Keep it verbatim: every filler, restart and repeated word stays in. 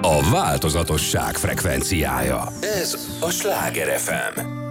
A változatosság frekvenciája. Ez a Sláger ef em.